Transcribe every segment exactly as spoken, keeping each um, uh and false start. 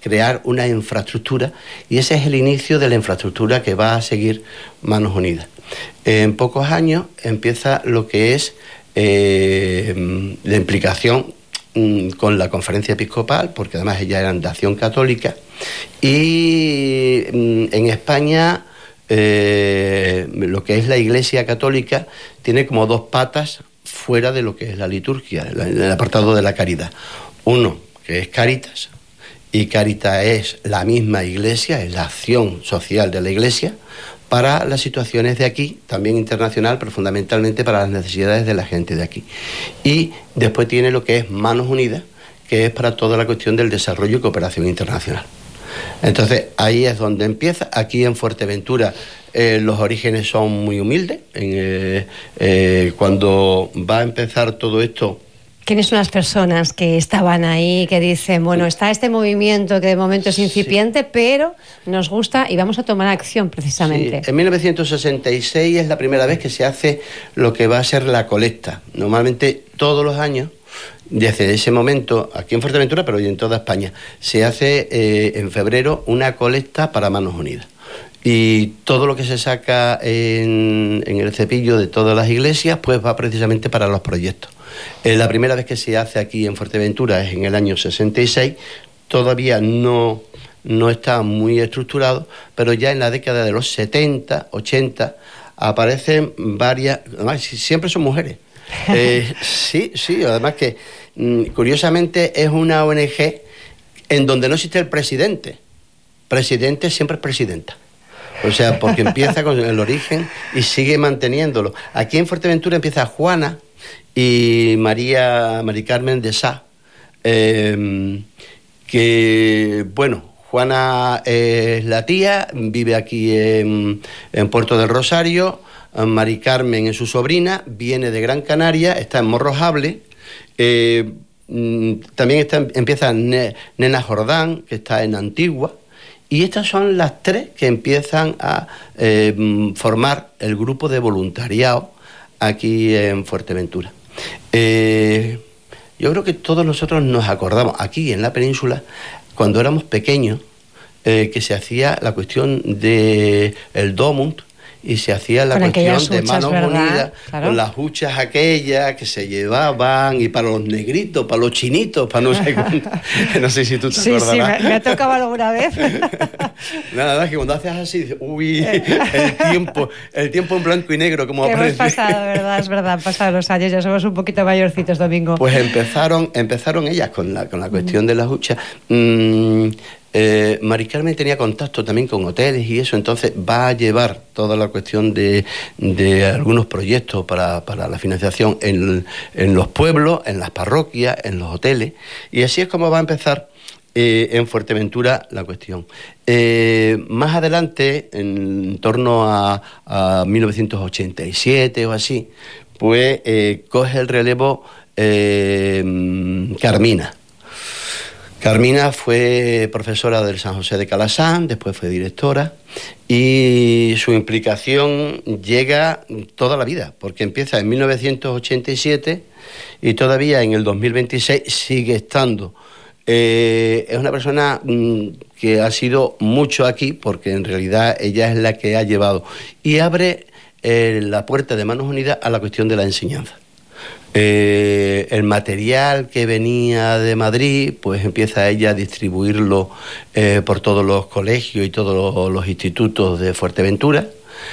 crear una infraestructura, y ese es el inicio de la infraestructura que va a seguir Manos Unidas. En pocos años empieza lo que es eh, la implicación mm, con la conferencia episcopal, porque además ellas eran de Acción Católica, y mm, en España eh, lo que es la Iglesia Católica tiene como dos patas fuera de lo que es la liturgia, el apartado de la caridad. Uno, que es Cáritas, y Cáritas es la misma Iglesia, es la acción social de la Iglesia para las situaciones de aquí, también internacional, pero fundamentalmente para las necesidades de la gente de aquí. Y después tiene lo que es Manos Unidas, que es para toda la cuestión del desarrollo y cooperación internacional. Entonces, ahí es donde empieza. Aquí en Fuerteventura eh, los orígenes son muy humildes. En, eh, eh, cuando va a empezar todo esto... ¿Quiénes son las personas que estaban ahí, que dicen, bueno, está este movimiento que de momento es incipiente, sí, pero nos gusta y vamos a tomar acción precisamente? Sí. En mil novecientos sesenta y seis es la primera vez que se hace lo que va a ser la colecta. Normalmente todos los años, desde ese momento, aquí en Fuerteventura, pero y en toda España, se hace eh, en febrero una colecta para Manos Unidas. Y todo lo que se saca en, en el cepillo de todas las iglesias, pues va precisamente para los proyectos. Eh, la primera vez que se hace aquí en Fuerteventura es en el año sesenta y seis, todavía no, no está muy estructurado, pero ya en la década de los setenta, ochenta, aparecen varias, además siempre son mujeres. Eh, sí, sí, además que mm, curiosamente es una O N G en donde no existe el presidente. Presidente siempre es presidenta. O sea, porque empieza con el origen y sigue manteniéndolo. Aquí en Fuerteventura empieza Juana y María, María Carmen de Sá, eh, que, bueno, Juana es la tía, vive aquí en, en Puerto del Rosario. María Carmen es su sobrina, viene de Gran Canaria, está en Morrojable. Eh, también está, empieza Nena Jordán, que está en Antigua. Y estas son las tres que empiezan a eh, formar el grupo de voluntariado aquí en Fuerteventura. Eh, yo creo que todos nosotros nos acordamos, aquí en la península, cuando éramos pequeños, eh, que se hacía la cuestión del Domund, y se hacía la con cuestión de huchas, Manos ¿verdad? Unidas, Claro. Con las huchas aquellas que se llevaban, y para los negritos, para los chinitos, para no sé cuánto. No sé si tú te sí, acordarás. Sí, me, me ha tocado alguna vez. Nada, nada, que cuando haces así, dices, uy, el tiempo, el tiempo en blanco y negro, como que aparece. hemos pasado, ¿verdad? Es verdad, han pasado los años, ya somos un poquito mayorcitos, Domingo. Pues empezaron, empezaron ellas con la, con la cuestión mm. de las huchas. Mm, Eh, Mari Carmen tenía contacto también con hoteles y eso, entonces va a llevar toda la cuestión de, de algunos proyectos para, para la financiación en, en los pueblos, en las parroquias, en los hoteles, y así es como va a empezar eh, en Fuerteventura la cuestión. Eh, más adelante, en torno a, a mil novecientos ochenta y siete o así, pues eh, coge el relevo eh, Carmina. Carmina fue profesora del San José de Calasán, después fue directora, y su implicación llega toda la vida, porque empieza en mil novecientos ochenta y siete y todavía en el dos mil veintiséis sigue estando. Eh, es una persona mm, que ha sido mucho aquí, porque en realidad ella es la que ha llevado, y abre eh, la puerta de Manos Unidas a la cuestión de la enseñanza. Eh, el material que venía de Madrid, pues empieza ella a distribuirlo eh, por todos los colegios y todos los, los institutos de Fuerteventura.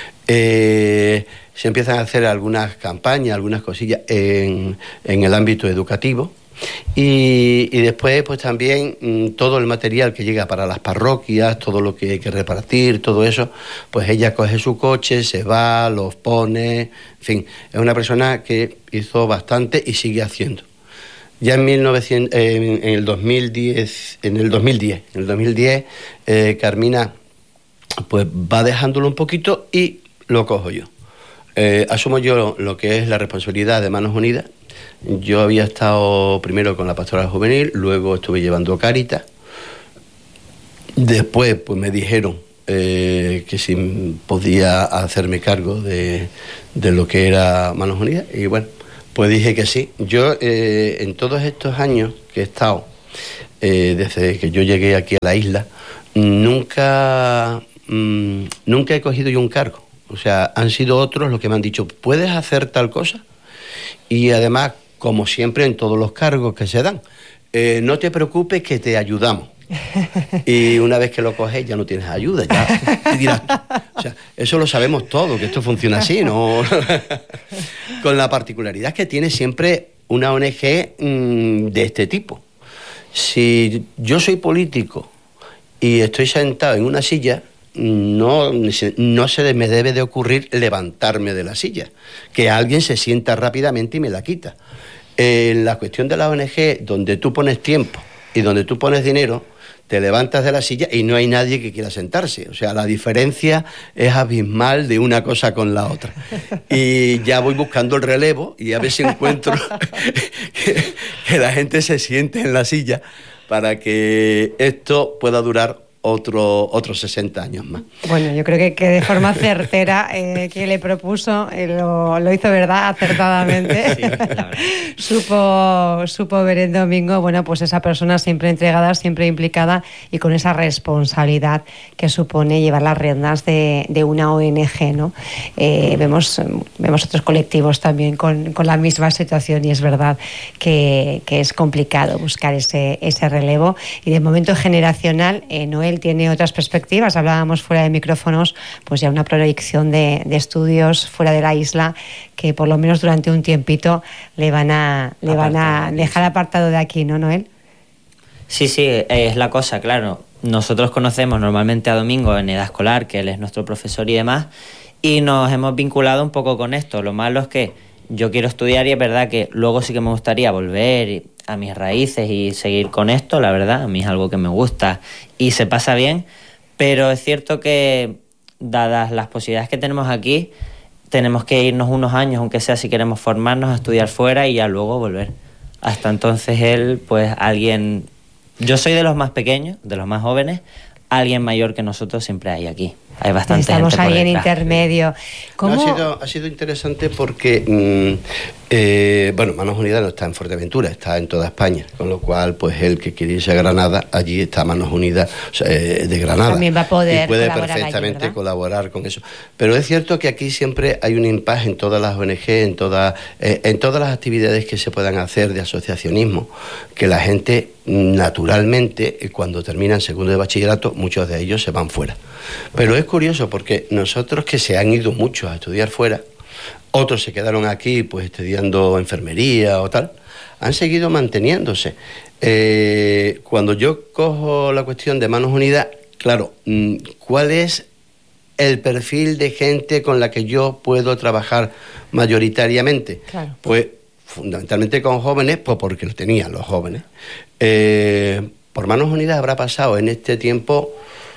Eh, se empiezan a hacer algunas campañas, algunas cosillas en, en el ámbito educativo. Y, y después pues también mmm, todo el material que llega para las parroquias, todo lo que hay que repartir, todo eso, pues ella coge su coche, se va, los pone, en fin, es una persona que hizo bastante y sigue haciendo. Ya en mil novecientos, eh, en, en el dos mil diez, en el dos mil diez, en el dos mil diez, eh, Carmina pues va dejándolo un poquito y lo cojo yo. Eh, asumo yo lo que es la responsabilidad de Manos Unidas. Yo había estado primero con la pastoral juvenil, luego estuve llevando Cáritas. Después pues me dijeron eh, que si podía hacerme cargo de, de lo que era Manos Unidas, y bueno, pues dije que sí. Yo eh, en todos estos años que he estado, eh, desde que yo llegué aquí a la isla, nunca, mmm, nunca he cogido yo un cargo. O sea, han sido otros los que me han dicho, ¿puedes hacer tal cosa? Y además, como siempre en todos los cargos que se dan, eh, no te preocupes que te ayudamos. Y una vez que lo coges ya no tienes ayuda, ya y dirás tú. O sea, eso lo sabemos todos, que esto funciona así, ¿no? Con la particularidad que tiene siempre una O N Ge mmm, de este tipo. Si yo soy político y estoy sentado en una silla, no, no se me debe de ocurrir levantarme de la silla, que alguien se sienta rápidamente y me la quita. En la cuestión de la O N Ge, donde tú pones tiempo y donde tú pones dinero, te levantas de la silla y no hay nadie que quiera sentarse. O sea, la diferencia es abismal de una cosa con la otra. Y ya voy buscando el relevo y a ver si encuentro que, que la gente se siente en la silla para que esto pueda durar otro otros sesenta años más. Bueno, yo creo que, que de forma certera eh, quien le propuso eh, lo, lo hizo, ¿verdad?, acertadamente. Sí, la verdad. supo, supo ver el domingo, bueno, pues esa persona siempre entregada, siempre implicada y con esa responsabilidad que supone llevar las riendas de, de una O N Ge, ¿no? Eh, vemos, vemos otros colectivos también con, con la misma situación y es verdad que, que es complicado buscar ese, ese relevo y de momento generacional eh, no él tiene otras perspectivas. Hablábamos fuera de micrófonos, pues ya una proyección de, de estudios fuera de la isla que por lo menos durante un tiempito le van a le van a dejar apartado de aquí, ¿no, Noel? Sí, sí, es la cosa, claro. Nosotros conocemos normalmente a Domingo en edad escolar, que él es nuestro profesor y demás, y nos hemos vinculado un poco con esto. Lo malo es que yo quiero estudiar y es verdad que luego sí que me gustaría volver a mis raíces y seguir con esto, la verdad, a mí es algo que me gusta y se pasa bien, pero es cierto que dadas las posibilidades que tenemos aquí, tenemos que irnos unos años, aunque sea si queremos formarnos, a estudiar fuera y ya luego volver. Hasta entonces él, pues alguien... Yo soy de los más pequeños, de los más jóvenes, alguien mayor que nosotros siempre hay aquí. Hay bastante Estamos gente ahí por en detrás. intermedio. ¿Cómo? No, ha, sido, ha sido interesante porque, mmm, eh, bueno, Manos Unidas no está en Fuerteventura, está en toda España, con lo cual, pues el que quiere irse a Granada, allí está Manos Unidas, o sea, eh, de Granada. También va a poder y puede colaborar perfectamente allí, colaborar con eso. Pero es cierto que aquí siempre hay un impasse en todas las O N Ge, en, toda, eh, en todas las actividades que se puedan hacer de asociacionismo, que la gente, naturalmente, cuando terminan segundo de bachillerato, muchos de ellos se van fuera. Pero es curioso porque nosotros, que se han ido muchos a estudiar fuera, otros se quedaron aquí pues estudiando enfermería o tal, han seguido manteniéndose. Eh, cuando yo cojo la cuestión de Manos Unidas, claro, ¿cuál es el perfil de gente con la que yo puedo trabajar mayoritariamente? Claro. Pues fundamentalmente con jóvenes, pues porque lo tenían los jóvenes. Eh, por Manos Unidas habrá pasado en este tiempo,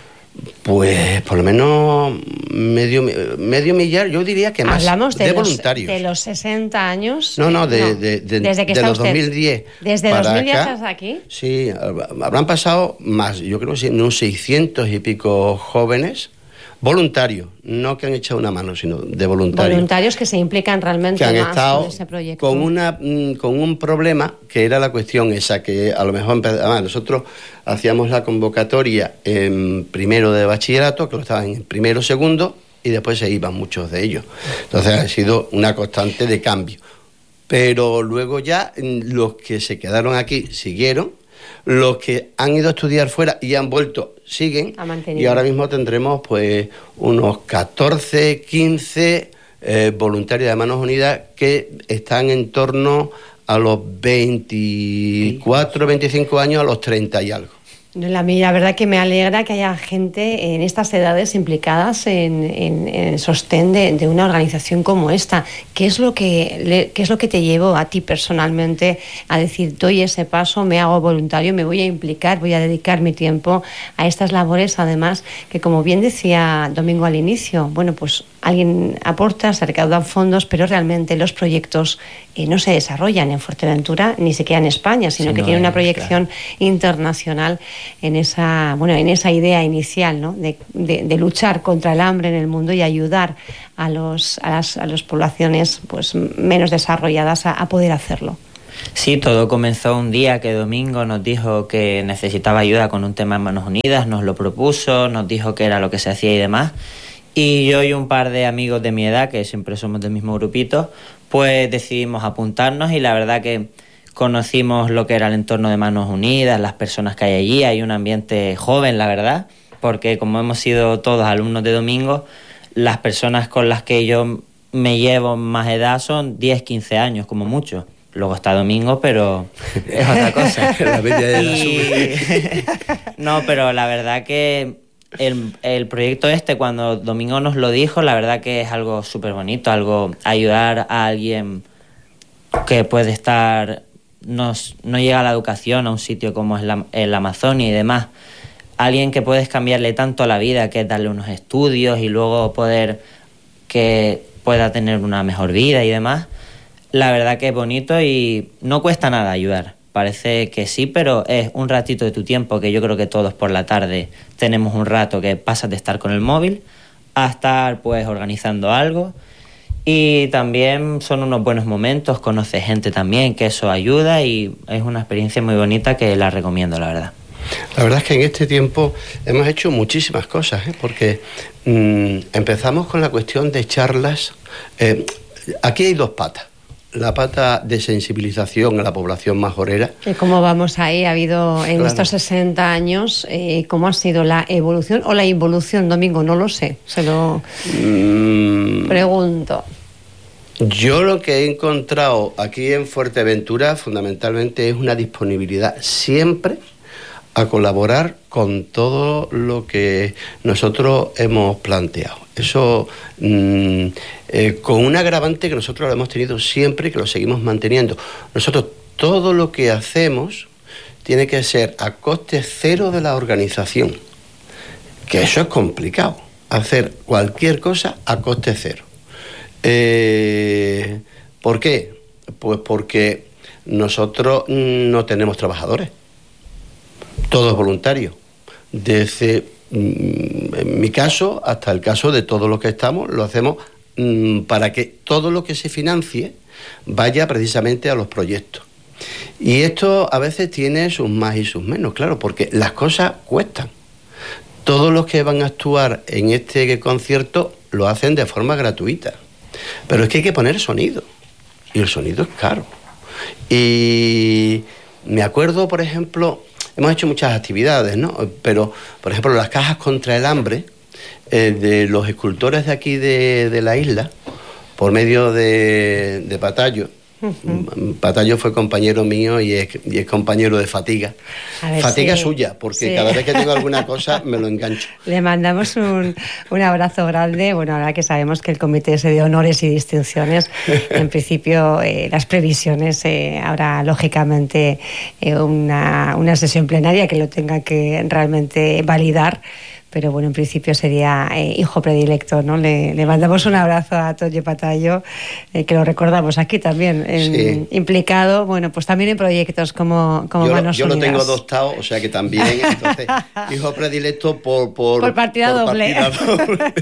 pues por lo menos medio medio millar, yo diría que más. Hablamos de, de los, voluntarios. de los sesenta años. No, no, de, no. de, de, desde que de está los usted. dos mil diez. Desde para dos mil diez acá, hasta aquí. Sí, habrán pasado más, yo creo que unos seiscientos y pico jóvenes voluntarios, no que han echado una mano, sino de voluntarios. Voluntarios que se implican realmente que han más estado en ese proyecto. con una con un problema que era la cuestión esa, que a lo mejor además, nosotros hacíamos la convocatoria en primero de bachillerato, que lo estaban en primero, segundo, y después se iban muchos de ellos. Entonces ha sido una constante de cambio. Pero luego ya los que se quedaron aquí siguieron, los que han ido a estudiar fuera y han vuelto siguen, y ahora mismo tendremos pues unos catorce, quince eh, voluntarios de Manos Unidas que están en torno a los veinticuatro, veinticinco años, a los treinta y algo. La, la verdad que me alegra que haya gente en estas edades implicadas en, en, en el sostén de, de una organización como esta. ¿Qué es lo que le, qué es lo que te llevó a ti personalmente a decir, doy ese paso, me hago voluntario, me voy a implicar, voy a dedicar mi tiempo a estas labores? Además, que como bien decía Domingo al inicio, bueno, pues alguien aporta, se recaudan fondos, pero realmente los proyectos eh, no se desarrollan en Fuerteventura, ni siquiera en España, sino sí, que no tienen una proyección claro. internacional en esa, bueno, en esa idea inicial, ¿no? de, de, de luchar contra el hambre en el mundo y ayudar a los a las a las poblaciones pues menos desarrolladas a, a poder hacerlo. Sí, todo comenzó un día que Domingo nos dijo que necesitaba ayuda con un tema en Manos Unidas, nos lo propuso, nos dijo qué era lo que se hacía y demás. Y yo y un par de amigos de mi edad, que siempre somos del mismo grupito, pues decidimos apuntarnos y la verdad que conocimos lo que era el entorno de Manos Unidas, las personas que hay allí, hay un ambiente joven, la verdad, porque como hemos sido todos alumnos de Domingo, las personas con las que yo me llevo más edad son diez, quince años como mucho. Luego está Domingo, pero es otra cosa. La media de la y... No, pero la verdad que el, el proyecto este, cuando Domingo nos lo dijo, la verdad que es algo súper bonito, algo ayudar a alguien que puede estar, no, no llega a la educación a un sitio como es la, el Amazonia y demás. Alguien que puedes cambiarle tanto la vida, que es darle unos estudios y luego poder que pueda tener una mejor vida y demás. La verdad que es bonito y no cuesta nada ayudar. Parece que sí, pero es un ratito de tu tiempo, que yo creo que todos por la tarde tenemos un rato que pasas de estar con el móvil a estar pues organizando algo. Y también son unos buenos momentos, conoces gente también, que eso ayuda y es una experiencia muy bonita que la recomiendo, la verdad. La verdad es que en este tiempo hemos hecho muchísimas cosas, ¿eh? Porque mmm, empezamos con la cuestión de charlas. Eh, aquí hay dos patas. La pata de sensibilización a la población majorera. ¿Y cómo vamos ahí? Ha habido en Claro. estos sesenta años, eh, ¿cómo ha sido la evolución o la involución, Domingo? No lo sé, se lo mm. pregunto. Yo lo que he encontrado aquí en Fuerteventura fundamentalmente es una disponibilidad siempre a colaborar con todo lo que nosotros hemos planteado. Eso mmm, eh, con un agravante que nosotros lo hemos tenido siempre y que lo seguimos manteniendo. Nosotros todo lo que hacemos tiene que ser a coste cero de la organización, que eso es complicado, hacer cualquier cosa a coste cero. Eh, ¿Por qué? Pues porque nosotros no tenemos trabajadores. Todo es voluntario. Desde mm, en mi caso hasta el caso de todos los que estamos, lo hacemos mm, para que todo lo que se financie vaya precisamente a los proyectos. Y esto a veces tiene sus más y sus menos, claro, porque las cosas cuestan. Todos los que van a actuar en este concierto lo hacen de forma gratuita. Pero es que hay que poner sonido. Y el sonido es caro. Y me acuerdo, por ejemplo... Hemos hecho muchas actividades, ¿no? Pero, por ejemplo, las cajas contra el hambre eh, de los escultores de aquí de, de la isla, por medio de, de Patallo. Uh-huh. Patallo fue compañero mío y es, y es compañero de Fatiga. Fatiga si... suya, porque sí. Cada vez que tengo alguna cosa me lo engancho. Le mandamos un, un abrazo grande. Bueno, ahora que sabemos que el comité es de honores y distinciones, en principio eh, las previsiones, eh, habrá lógicamente eh, una, una sesión plenaria que lo tenga que realmente validar. Pero bueno, en principio sería eh, hijo predilecto, ¿no? Le, le mandamos un abrazo a Toño Patallo, eh, que lo recordamos aquí también, en, sí. implicado, bueno, pues también en proyectos como, como yo Manos lo, yo Unidas. Yo lo tengo adoptado, o sea que también, entonces, hijo predilecto por... Por, por partida por doble. Partida doble.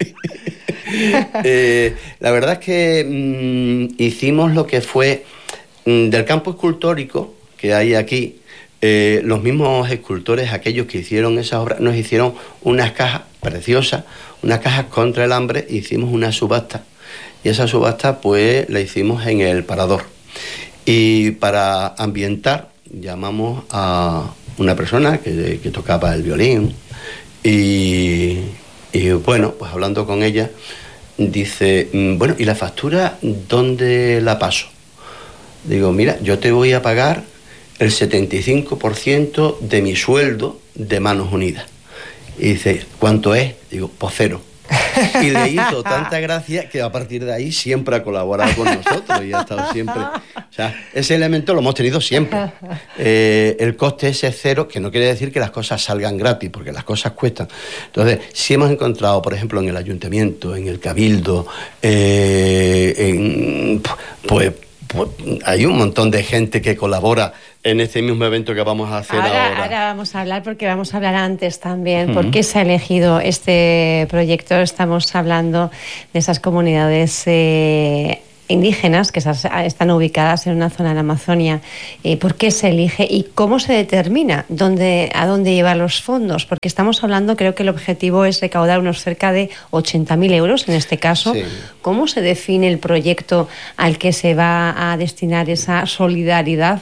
eh, la verdad es que mmm, hicimos lo que fue mmm, del campo escultórico que hay aquí. Eh, los mismos escultores, aquellos que hicieron esas obras, nos hicieron unas cajas preciosas, unas cajas contra el hambre, e hicimos una subasta. Y esa subasta, pues, la hicimos en el Parador. Y para ambientar, llamamos a una persona que, que tocaba el violín. Y, y, bueno, pues hablando con ella, dice, bueno, ¿y la factura dónde la paso? Digo, mira, yo te voy a pagar el setenta y cinco por ciento de mi sueldo de Manos Unidas. Y dice, ¿cuánto es? Digo, pues cero. Y le hizo tanta gracia que a partir de ahí siempre ha colaborado con nosotros y ha estado siempre... O sea, ese elemento lo hemos tenido siempre. Eh, el coste ese es cero, que no quiere decir que las cosas salgan gratis, porque las cosas cuestan. Entonces, si hemos encontrado, por ejemplo, en el ayuntamiento, en el cabildo, eh, en, pues... Pues hay un montón de gente que colabora en este mismo evento que vamos a hacer ahora. Ahora, ahora vamos a hablar, porque vamos a hablar antes también, uh-huh. por qué se ha elegido este proyecto. Estamos hablando de esas comunidades eh, indígenas que están ubicadas en una zona de la Amazonia. Eh, ¿Por qué se elige y cómo se determina dónde, a dónde llevar los fondos? Porque estamos hablando, creo que el objetivo es recaudar unos cerca de ochenta mil euros en este caso. Sí. ¿Cómo se define el proyecto al que se va a destinar esa solidaridad?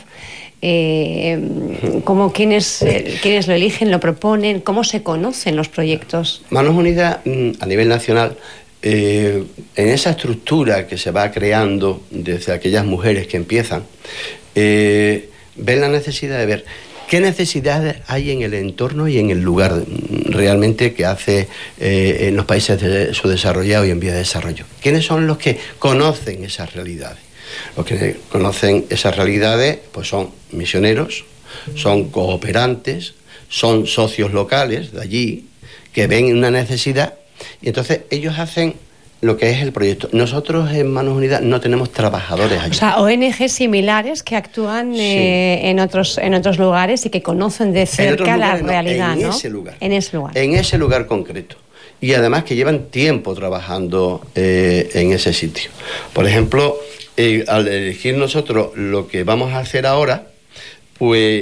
Eh, ¿cómo, quiénes, eh, quiénes lo eligen, lo proponen? ¿Cómo se conocen los proyectos? Manos Unidas, a nivel nacional, Eh, en esa estructura que se va creando desde aquellas mujeres que empiezan, eh, ven la necesidad de ver qué necesidades hay en el entorno y en el lugar realmente que hace eh, en los países de, subdesarrollados y en vía de desarrollo. ¿Quiénes son los que conocen esas realidades? Los que conocen esas realidades pues son misioneros, son cooperantes, son socios locales de allí que ven una necesidad. Y entonces ellos hacen lo que es el proyecto. Nosotros en Manos Unidas no tenemos trabajadores allí. O sea, O N G similares que actúan sí. eh, en otros en otros lugares y que conocen de cerca la realidad, ¿no? En ¿no? ese lugar. En ese lugar. En ese lugar concreto. Y además que llevan tiempo trabajando eh, en ese sitio. Por ejemplo, eh, al elegir nosotros lo que vamos a hacer ahora, pues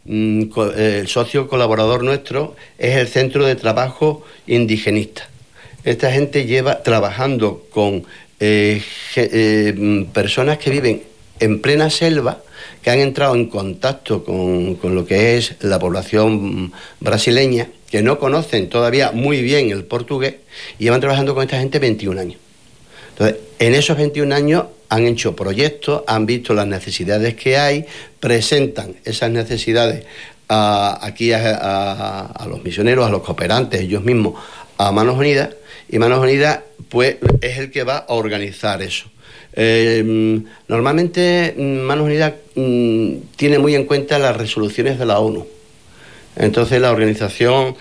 el socio colaborador nuestro es el Centro de Trabajo Indigenista. Esta gente lleva trabajando con eh, eh, personas que viven en plena selva, que han entrado en contacto con, con lo que es la población brasileña, que no conocen todavía muy bien el portugués, y llevan trabajando con esta gente veintiún años. Entonces, en esos veintiún años han hecho proyectos, han visto las necesidades que hay, presentan esas necesidades a, aquí a, a, a los misioneros, a los cooperantes, ellos mismos, a Manos Unidas, y Manos Unidas pues es el que va a organizar eso. Eh, normalmente Manos Unidas mm, tiene muy en cuenta las resoluciones de la ONU. Entonces la organización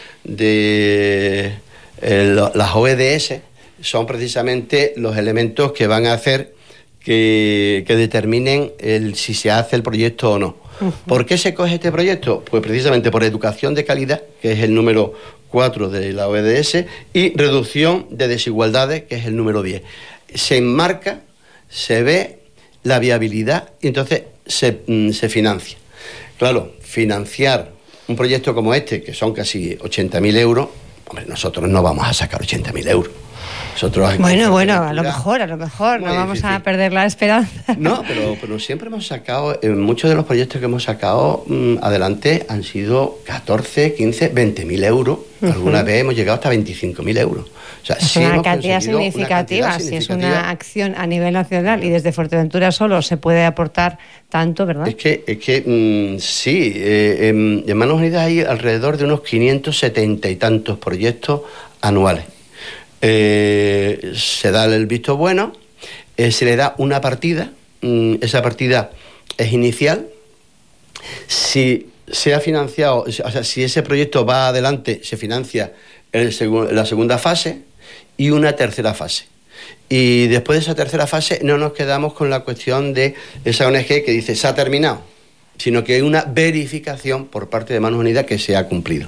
de eh, las O E D S son precisamente los elementos que van a hacer que, que determinen el, si se hace el proyecto o no. Uh-huh. ¿Por qué se coge este proyecto? Pues precisamente por educación de calidad, que es el número cuatro de la O E D S, y reducción de desigualdades, que es el número diez. Se enmarca, se ve la viabilidad y entonces se, se financia. Claro, financiar un proyecto como este, que son casi ochenta mil euros, hombre, nosotros no vamos a sacar ochenta mil euros. Nosotros bueno, bueno, a lo mejor, a lo mejor, no vamos difícil. a perder la esperanza. No, pero, pero siempre hemos sacado, en muchos de los proyectos que hemos sacado mmm, adelante han sido catorce, quince, veinte mil euros. Uh-huh. Alguna vez hemos llegado hasta veinticinco mil euros. O sea, es sí una, hemos cantidad significativa, una cantidad significativa, si es una acción a nivel nacional y desde Fuerteventura solo se puede aportar tanto, ¿verdad? Es que, es que mmm, sí, eh, en, en Manos Unidas hay alrededor de unos quinientos setenta y tantos proyectos anuales. Eh, se da el visto bueno, eh, se le da una partida, mm, esa partida es inicial. Si se ha financiado, o sea, si ese proyecto va adelante, se financia el segu- la segunda fase y una tercera fase. Y después de esa tercera fase no nos quedamos con la cuestión de esa O N G que dice se ha terminado, sino que hay una verificación por parte de Manos Unidas que se ha cumplido.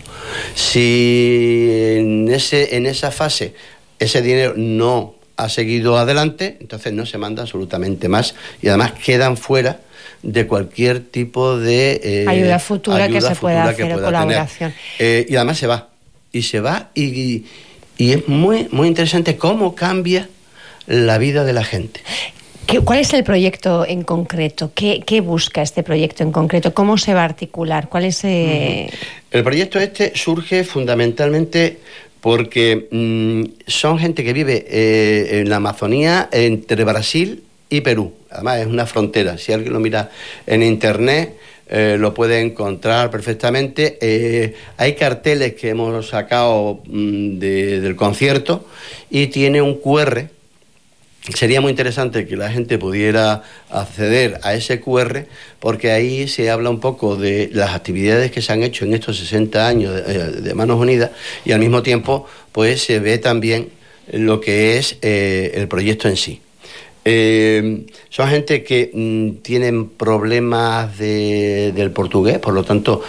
Si en, ese, en esa fase ese dinero no ha seguido adelante, entonces no se manda absolutamente más y además quedan fuera de cualquier tipo de eh, ayuda futura ayuda que se futura pueda que hacer, pueda colaboración. Eh, y además se va, y se va y, y, y es muy, muy interesante cómo cambia la vida de la gente. ¿Qué, ¿Cuál es el proyecto en concreto? ¿Qué, ¿Qué busca este proyecto en concreto? ¿Cómo se va a articular? ¿Cuál es eh... El proyecto este surge fundamentalmente porque mmm, son gente que vive eh, en la Amazonía entre Brasil y Perú. Además es una frontera. Si alguien lo mira en internet eh, lo puede encontrar perfectamente. Eh, hay carteles que hemos sacado mmm, de, del concierto y tiene un cu erre. Sería muy interesante que la gente pudiera acceder a ese cu erre porque ahí se habla un poco de las actividades que se han hecho en estos sesenta años de, de Manos Unidas y al mismo tiempo pues se ve también lo que es eh, el proyecto en sí. Eh, son gente que mm, tienen problemas de, del portugués, por lo tanto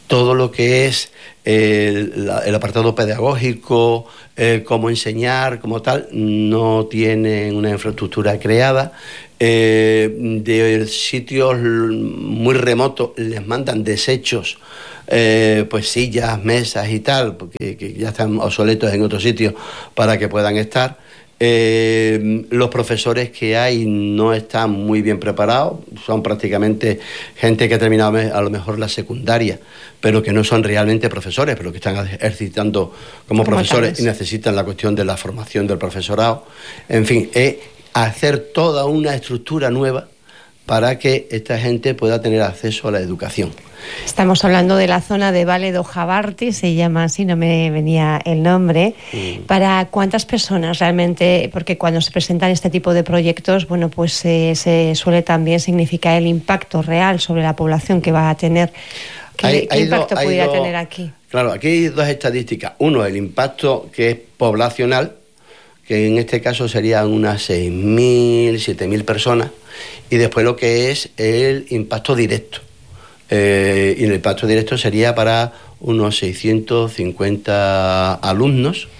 todo lo que es el, el apartado pedagógico, eh, cómo enseñar, como tal, no tienen una infraestructura creada. Eh, de sitios muy remotos les mandan desechos, eh, pues sillas, mesas y tal, porque que ya están obsoletos en otros sitios para que puedan estar. Eh, los profesores que hay no están muy bien preparados, son prácticamente gente que ha terminado a lo mejor la secundaria, pero que no son realmente profesores, pero que están ejercitando como, como profesores tales. Y necesitan la cuestión de la formación del profesorado. En fin, es hacer toda una estructura nueva para que esta gente pueda tener acceso a la educación. Estamos hablando de la zona de Valle do Jabarti, se llama así, no me venía el nombre. Mm. ¿Para cuántas personas realmente? Porque cuando se presentan este tipo de proyectos, bueno, pues eh, se suele también significar el impacto real sobre la población que va a tener. ¿Qué, hay, ¿qué hay impacto do, pudiera do, tener aquí? Claro, aquí hay dos estadísticas. Uno, el impacto que es poblacional, que en este caso serían unas seis mil, siete mil personas, y después lo que es el impacto directo. Eh, y el impacto directo sería para unos seiscientos cincuenta alumnos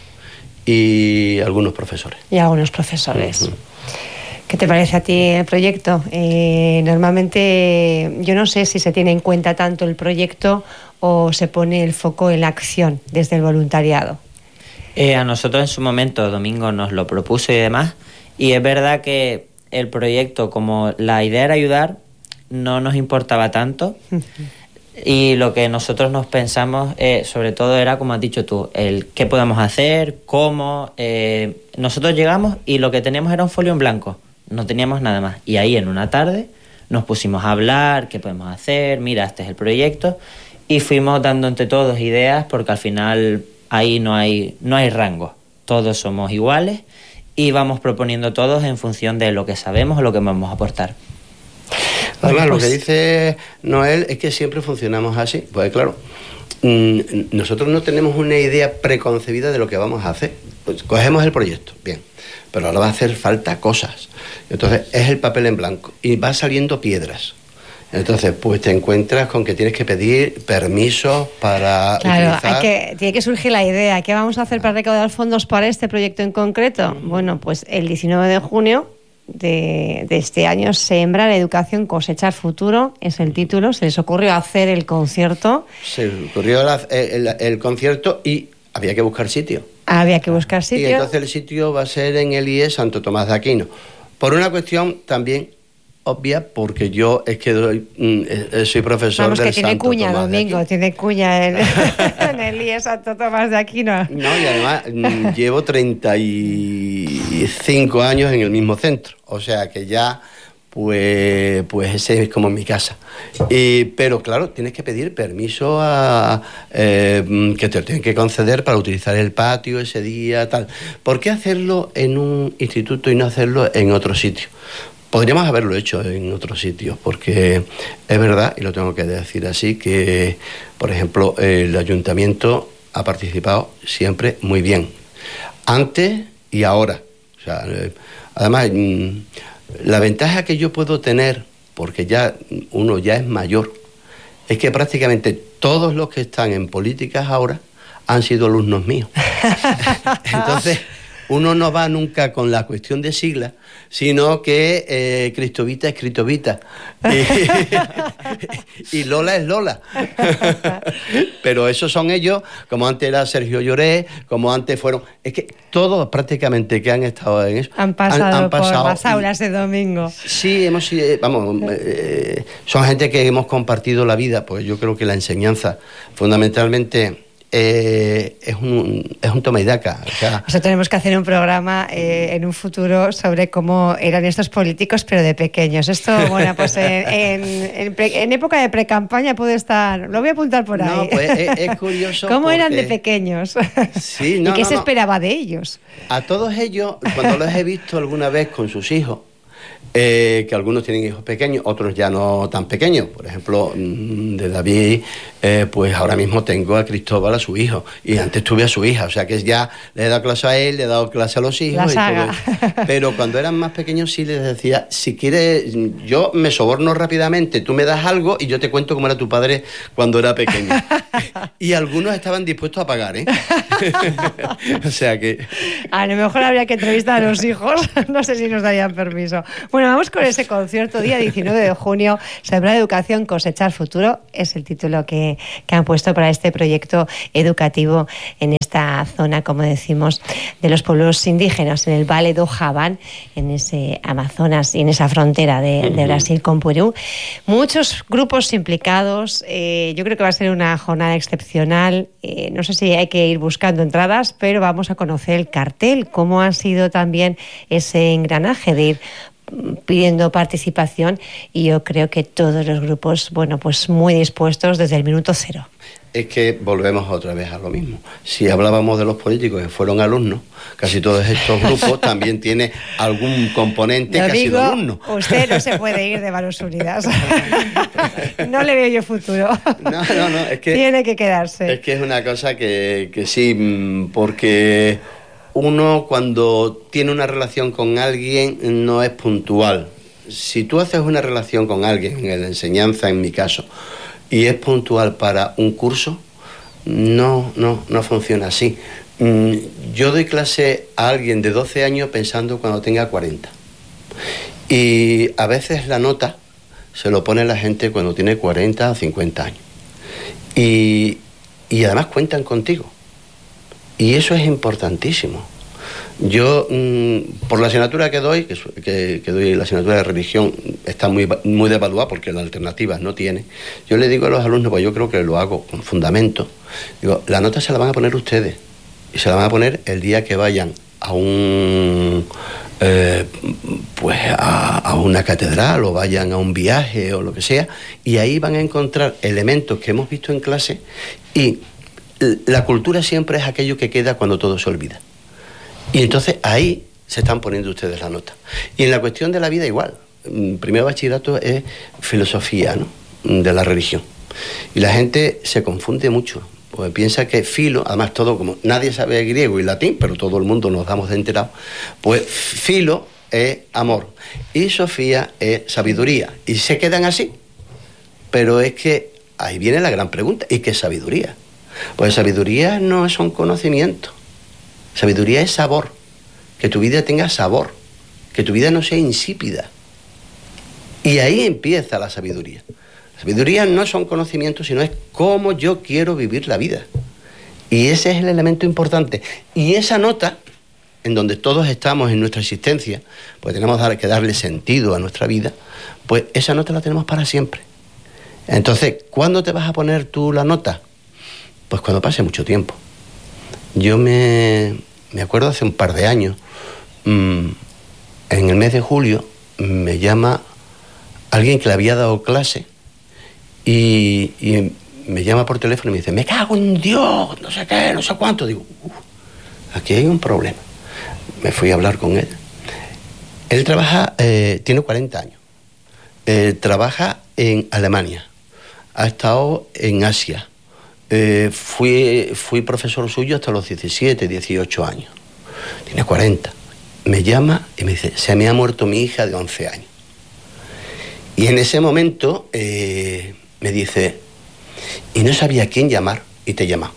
y algunos profesores. Y algunos profesores. Uh-huh. ¿Qué te parece a ti el proyecto? Eh, normalmente yo no sé si se tiene en cuenta tanto el proyecto o se pone el foco en la acción desde el voluntariado. Eh, a nosotros en su momento Domingo nos lo propuso y demás, y es verdad que el proyecto, como la idea era ayudar, no nos importaba tanto. Y lo que nosotros nos pensamos, eh, sobre todo, era, como has dicho tú, el qué podemos hacer, cómo. Eh, nosotros llegamos y lo que teníamos era un folio en blanco, no teníamos nada más. Y ahí en una tarde nos pusimos a hablar, qué podemos hacer, mira, este es el proyecto, y fuimos dando entre todos ideas, porque al final ahí no hay, no hay rango, todos somos iguales y vamos proponiendo todos en función de lo que sabemos o lo que vamos a aportar. Además, pues, lo que dice Noel es que siempre funcionamos así. Pues claro, mmm, nosotros no tenemos una idea preconcebida de lo que vamos a hacer. Pues cogemos el proyecto, bien, pero ahora va a hacer falta cosas. Entonces es el papel en blanco y va saliendo piedras. Entonces, pues te encuentras con que tienes que pedir permisos para claro, utilizar... hay que, tiene que surgir la idea. ¿Qué vamos a hacer para recaudar fondos para este proyecto en concreto? Bueno, pues el diecinueve de junio de, de este año, Sembra la Educación, Cosechar Futuro, es el título. Se les ocurrió hacer el concierto. Se les ocurrió la, el, el, el concierto y había que buscar sitio. Había que buscar sitio. Y entonces el sitio va a ser en el I E Santo Tomás de Aquino. Por una cuestión también obvia, porque yo es que doy, mm, soy profesor Vamos, del que tiene Santo cuña, Tomás Domingo, tiene cuña en, en el I E Santo Tomás de Aquino. No, y además mm, llevo treinta y cinco años en el mismo centro, o sea que ya, pues, pues ese es como mi casa. Y, pero claro, tienes que pedir permiso a eh, que te lo tienen que conceder para utilizar el patio ese día, tal. ¿Por qué hacerlo en un instituto y no hacerlo en otro sitio? Podríamos haberlo hecho en otros sitios, porque es verdad, y lo tengo que decir así, que, por ejemplo, el ayuntamiento ha participado siempre muy bien, antes y ahora. O sea, además, la ventaja que yo puedo tener, porque ya uno ya es mayor, es que prácticamente todos los que están en políticas ahora han sido alumnos míos. Entonces, uno no va nunca con la cuestión de siglas, sino que eh, Cristovita es Cristovita y, y Lola es Lola. Pero esos son ellos, como antes era Sergio Lloré, como antes fueron... Es que todos prácticamente que han estado en eso... Han pasado, han, han pasado por las aulas de Domingo. Sí, hemos vamos, eh, son gente que hemos compartido la vida, pues yo creo que la enseñanza, fundamentalmente... Eh, es un es un toma y daca. O sea, o sea, tenemos que hacer un programa eh, en un futuro sobre cómo eran estos políticos, pero de pequeños. Esto, bueno, pues en, en, en, pre, en época de pre-campaña puede estar. Lo voy a apuntar por ahí. No, pues es, es curioso. ¿Cómo porque... eran de pequeños? Sí, no, ¿Y qué no, se no. esperaba de ellos? A todos ellos, cuando los he visto alguna vez con sus hijos, Eh, que algunos tienen hijos pequeños, otros ya no tan pequeños. Por ejemplo, de David, eh, pues ahora mismo tengo a Cristóbal, a su hijo, y antes tuve a su hija, o sea que ya le he dado clase a él, le he dado clase a los hijos. La saga. Y todo eso. Pero cuando eran más pequeños sí les decía, si quieres, yo me soborno rápidamente, tú me das algo y yo te cuento cómo era tu padre cuando era pequeño. Y algunos estaban dispuestos a pagar, ¿eh? O sea que... A lo mejor habría que entrevistar a los hijos, no sé si nos darían permiso. Bueno, vamos con ese concierto, día diecinueve de junio, Sembrar Educación, Cosechar Futuro, es el título que, que han puesto para este proyecto educativo en esta zona, como decimos, de los pueblos indígenas, en el Vale do Jabán, en ese Amazonas y en esa frontera de, de Brasil con Perú. Muchos grupos implicados, eh, yo creo que va a ser una jornada excepcional, eh, no sé si hay que ir buscando entradas, pero vamos a conocer el cartel, cómo ha sido también ese engranaje de ir pidiendo participación, y yo creo que todos los grupos, bueno, pues muy dispuestos desde el minuto cero. Es que volvemos otra vez a lo mismo. Si hablábamos de los políticos que fueron alumnos, casi todos estos grupos también tiene algún componente Lo que digo, ha sido alumno. Usted no se puede ir de Manos Unidas. No le veo yo futuro. No, no, no, es que... Tiene que quedarse. Es que es una cosa que, que sí, porque... Uno cuando tiene una relación con alguien no es puntual. Si tú haces una relación con alguien, en la enseñanza en mi caso, y es puntual para un curso, no, no, no funciona así. Yo doy clase a alguien de doce años pensando cuando tenga cuarenta. Y a veces la nota se lo pone la gente cuando tiene cuarenta o cincuenta años. Y, y además cuentan contigo. Y eso es importantísimo. Yo, mmm, por la asignatura que doy, que, que, que doy la asignatura de religión, está muy, muy devaluada porque las alternativas no tiene. Yo le digo a los alumnos, pues yo creo que lo hago con fundamento, digo, la nota se la van a poner ustedes y se la van a poner el día que vayan a un... Eh, pues a, a una catedral o vayan a un viaje o lo que sea, y ahí van a encontrar elementos que hemos visto en clase. Y la cultura siempre es aquello que queda cuando todo se olvida. Y entonces ahí se están poniendo ustedes la nota. Y en la cuestión de la vida igual. Primero bachillerato es filosofía, ¿no?, de la religión. Y la gente se confunde mucho, porque piensa que filo, además todo como nadie sabe griego y latín, pero todo el mundo nos damos de enterado, pues filo es amor y Sofía es sabiduría. Y se quedan así. Pero es que ahí viene la gran pregunta, ¿y qué es sabiduría? Pues sabiduría no son conocimientos. Sabiduría es sabor. Que tu vida tenga sabor. Que tu vida no sea insípida. Y ahí empieza la sabiduría. La sabiduría no son conocimientos, sino es cómo yo quiero vivir la vida. Y ese es el elemento importante. Y esa nota, en donde todos estamos en nuestra existencia, pues tenemos que darle sentido a nuestra vida, pues esa nota la tenemos para siempre. Entonces, ¿cuándo te vas a poner tú la nota? Pues cuando pase mucho tiempo. Yo me, me acuerdo hace un par de años, mmm, en el mes de julio, me llama alguien que le había dado clase y, y me llama por teléfono y me dice, me cago en Dios, no sé qué, no sé cuánto. Digo, uh, aquí hay un problema. Me fui a hablar con él. Él trabaja, eh, tiene cuarenta años, eh, trabaja en Alemania, ha estado en Asia. Eh, fui, fui profesor suyo hasta los diecisiete, dieciocho años. Tiene cuarenta. Me llama y me dice, se me ha muerto mi hija de once años. Y en ese momento eh, me dice, y no sabía a quién llamar, y te llama.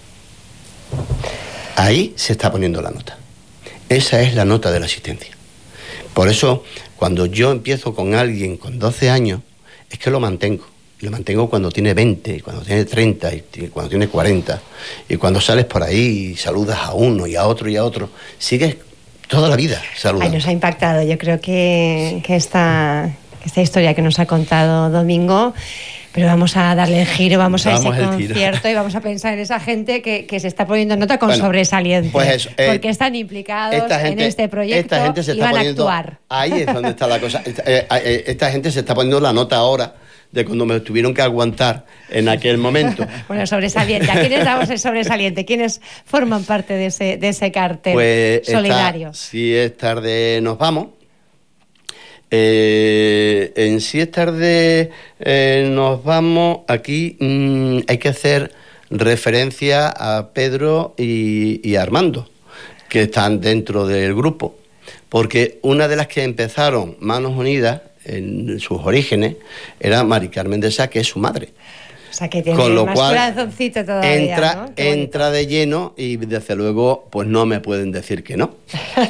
Ahí se está poniendo la nota. Esa es la nota de la asistencia. Por eso, cuando yo empiezo con alguien con doce años, es que lo mantengo. Lo mantengo cuando tiene veinte, cuando tiene treinta, y cuando tiene cuarenta. Y cuando sales por ahí y saludas a uno y a otro y a otro, sigues toda la vida saludando. Ay, nos ha impactado. Yo creo que, que, esta, que esta historia que nos ha contado Domingo, pero vamos a darle el giro, vamos, vamos a ese concierto tiro. Y vamos a pensar en esa gente que, que se está poniendo nota con bueno, sobresaliente. Pues eso, eh, porque están implicados gente, en este proyecto esta gente se y está van poniendo, a actuar. Ahí es donde está la cosa. Esta, eh, esta gente se está poniendo la nota ahora de cuando me tuvieron que aguantar en aquel momento. Bueno, sobresaliente. ¿A quiénes damos el sobresaliente? ¿Quiénes forman parte de ese, de ese cartel pues solidario? Esta, si es tarde nos vamos. Eh, en Si es tarde eh, nos vamos. Aquí mmm, hay que hacer referencia a Pedro y, y Armando, que están dentro del grupo, porque una de las que empezaron Manos Unidas en sus orígenes era Mari Carmen de Sá, que es su madre. O sea, que tiene con lo más cual corazoncito todavía, entra, ¿no? Qué entra de lleno y desde luego pues no me pueden decir que no.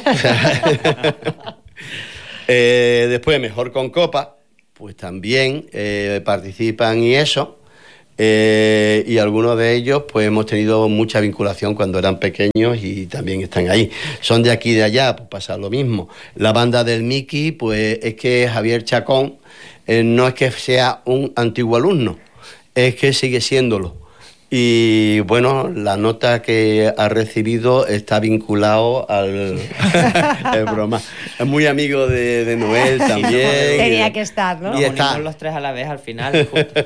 eh, después Mejor con Copa, pues también eh, participan y eso. Eh, y algunos de ellos pues hemos tenido mucha vinculación cuando eran pequeños y también están ahí. Son de aquí y de allá, pues pasa lo mismo. La banda del Miki, pues es que Javier Chacón eh, no es que sea un antiguo alumno, es que sigue siéndolo. Y bueno, la nota que ha recibido está vinculado al... es broma. Es muy amigo de, de Noel también. Tenía y, que estar, ¿no? Nos y unimos está, los tres a la vez al final.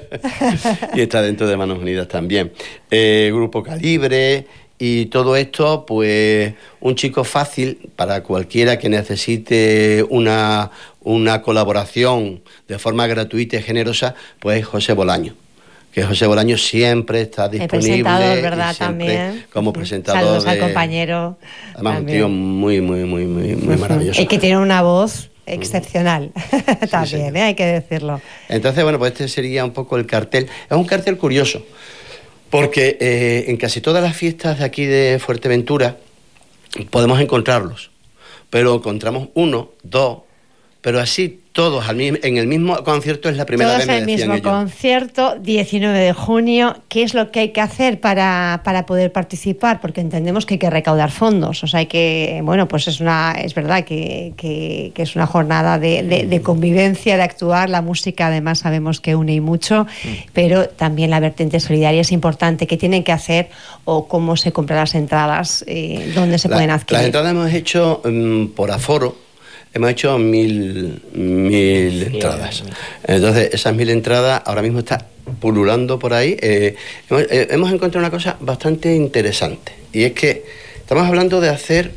y está dentro de Manos Unidas también. Eh, Grupo Calibre y todo esto, pues un chico fácil para cualquiera que necesite una, una colaboración de forma gratuita y generosa, pues José Bolaño. Que José Bolaño siempre está disponible. El presentador, ¿verdad? También. Como presentador. Saludos de, al compañero. Además, también. un tío muy, muy, muy, muy, muy maravilloso. Y que tiene una voz excepcional. Sí, también, sí. ¿eh? Hay que decirlo. Entonces, bueno, pues este sería un poco el cartel. Es un cartel curioso, porque eh, en casi todas las fiestas de aquí de Fuerteventura podemos encontrarlos, pero encontramos uno, dos, pero así todos al mismo, en el mismo concierto es la primera todos vez me el mismo ellos. concierto, diecinueve de junio. ¿Qué es lo que hay que hacer para, para poder participar? Porque entendemos que hay que recaudar fondos. O sea, hay que, bueno, pues es una, es verdad que, que, que es una jornada de, de, de convivencia, de actuar. La música además sabemos que une y mucho, mm. pero también la vertiente solidaria es importante. ¿Qué tienen que hacer o cómo se compran las entradas? Eh, ¿Dónde se la, pueden adquirir? Las entradas hemos hecho um, por aforo. Hemos hecho mil, mil entradas. Entonces, esas mil entradas ahora mismo están pululando por ahí. Eh, hemos, eh, hemos encontrado una cosa bastante interesante. Y es que estamos hablando de hacer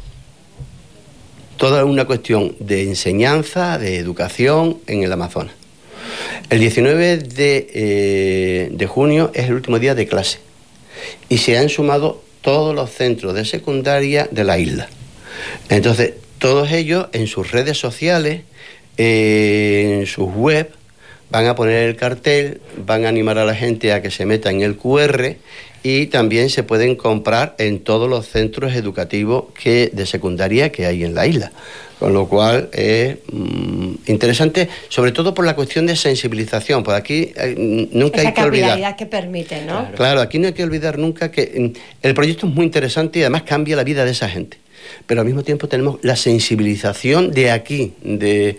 toda una cuestión de enseñanza, de educación en el Amazonas. El diecinueve de, eh, de junio es el último día de clase. Y se han sumado todos los centros de secundaria de la isla. Entonces, todos ellos en sus redes sociales, eh, en sus web, van a poner el cartel, van a animar a la gente a que se meta en el cu erre y también se pueden comprar en todos los centros educativos que, de secundaria que hay en la isla. Con lo cual es mmm, interesante, sobre todo por la cuestión de sensibilización. Por aquí eh, nunca Esa hay que olvidar. Esa que permite, ¿no? Claro. claro, aquí no hay que olvidar nunca que el proyecto es muy interesante y además cambia la vida de esa gente. Pero al mismo tiempo tenemos la sensibilización de aquí, de,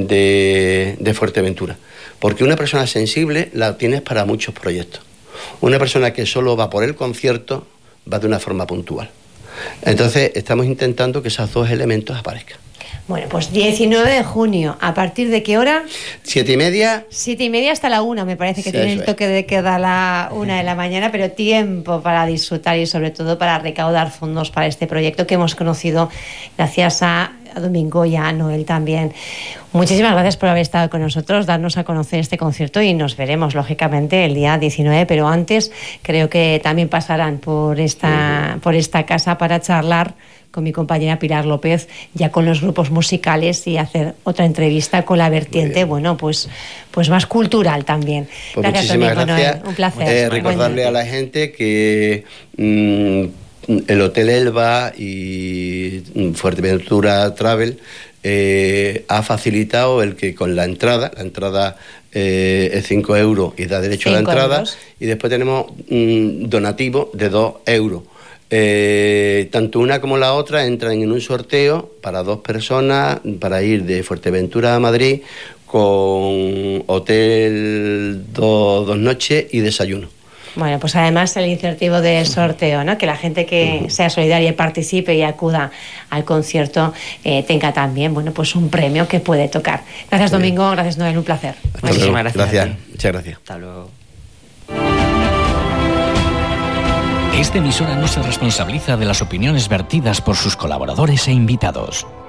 de, de Fuerteventura. Porque una persona sensible la tienes para muchos proyectos. Una persona que solo va por el concierto va de una forma puntual. Entonces estamos intentando que esos dos elementos aparezcan. Bueno, pues diecinueve de junio, ¿a partir de qué hora? Siete y media. Siete y media hasta la una, me parece que sí, tiene el toque es. de queda a la una de la mañana, pero tiempo para disfrutar y sobre todo para recaudar fondos para este proyecto que hemos conocido gracias a, a Domingo y a Noel también. Muchísimas gracias por haber estado con nosotros, darnos a conocer este concierto y nos veremos, lógicamente, el día diecinueve, pero antes creo que también pasarán por esta, uh-huh. por esta casa para charlar con mi compañera Pilar López, ya con los grupos musicales y hacer otra entrevista con la vertiente, bueno, pues, pues más cultural también. Pues gracias, muchísimas Domingo, gracias. Noel, un placer. Eh, recordarle a la gente que mmm, el Hotel Elba y Fuerteventura Travel eh, ha facilitado el que con la entrada, la entrada eh, es cinco euros y da derecho a la entrada, euros. Y después tenemos un donativo de dos euros. Eh, tanto una como la otra entran en un sorteo para dos personas para ir de Fuerteventura a Madrid con hotel dos, dos noches y desayuno. Bueno, pues además el incentivo del sorteo, ¿no? Que la gente que uh-huh. sea solidaria y participe y acuda al concierto eh, tenga también, bueno, pues un premio que puede tocar. Gracias, sí. Domingo, gracias, Noel, un placer. Hasta Muchísimas luego. gracias. Gracias, muchas gracias. Hasta luego. Esta emisora no se responsabiliza de las opiniones vertidas por sus colaboradores e invitados.